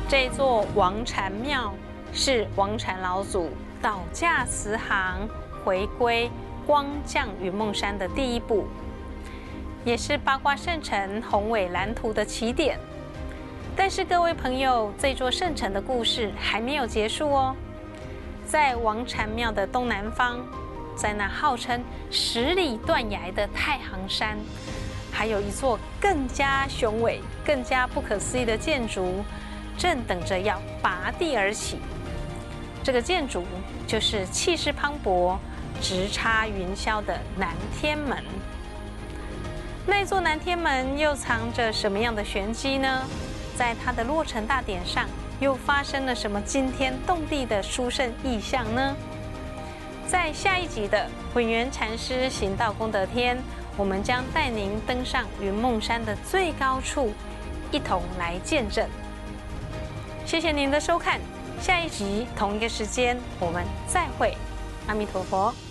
这座王禅庙是王禅老祖倒驾慈航、回归光降云梦山的第一步，也是八卦圣城宏伟蓝图的起点。但是各位朋友，这座圣城的故事还没有结束哦。在王禅庙的东南方，在那号称10里断崖的太行山，还有一座更加雄伟、更加不可思议的建筑，正等着要拔地而起。这个建筑就是气势磅礴、直插云霄的南天门。那座南天门又藏着什么样的玄机呢？在它的落成大典上，又发生了什么惊天动地的殊胜异象呢？在下一集的混元禅师行道功德天，我们将带您登上云梦山的最高处，一同来见证。谢谢您的收看，下一集同一个时间我们再会，阿弥陀佛。